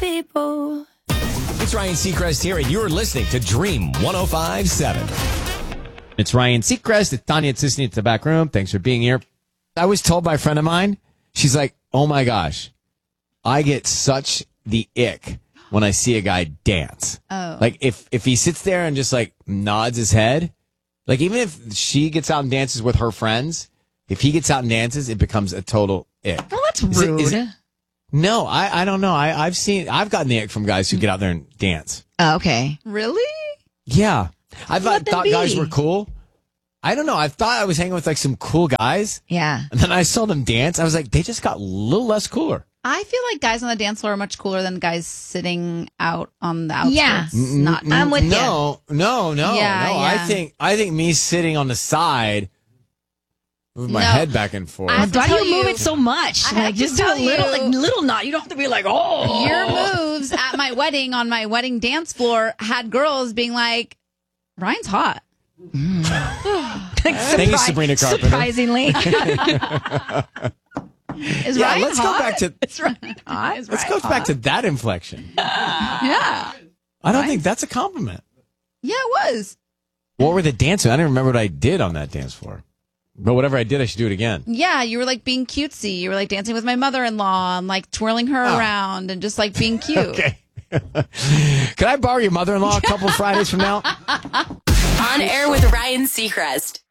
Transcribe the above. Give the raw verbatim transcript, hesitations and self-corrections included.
people. It's Ryan Seacrest here, and you're listening to Dream one oh five point seven. It's Ryan Seacrest. It's Tanya Tsisny at the back room. Thanks for being here. I was told by a friend of mine, she's like, oh my gosh, I get such the ick when I see a guy dance. Oh. Like if, if he sits there and just like nods his head, like even if she gets out and dances with her friends, if he gets out and dances, it becomes a total ick. Well, that's Is it- rude. is it- no, I, I don't know. I, I've seen, I've gotten the ick from guys who get out there and dance. Oh, okay. Really? Yeah. I Let thought, them thought be. guys were cool. I don't know. I thought I was hanging with like some cool guys. Yeah. And then I saw them dance. I was like, they just got a little less cooler. I feel like guys on the dance floor are much cooler than guys sitting out on the outskirts. Yeah. Not I'm with you. No, no, no, Yeah, no. I yeah. think I think me sitting on the side with my No. head back and forth. I have to Why do tell you move you- it so much? I have Like, to just do a tell little, you- like little knot. You don't have to be like, oh. Your moves at my wedding on my wedding dance floor had girls being like, Ryan's hot. Like, Thank you, surpri- Sabrina Carpenter. Surprisingly. Is Yeah, Ryan let's go hot? back to That's right. Hot. Is let's Ryan go back hot? to that inflection. Yeah. I don't think that's a compliment. Yeah, it was. What were the dances? I don't remember what I did on that dance floor. But whatever I did, I should do it again. Yeah, you were like being cutesy. You were like dancing with my mother-in-law and like twirling her Oh. around and just like being cute. Okay. Can I borrow your mother-in-law a couple Fridays from now? On air with Ryan Seacrest.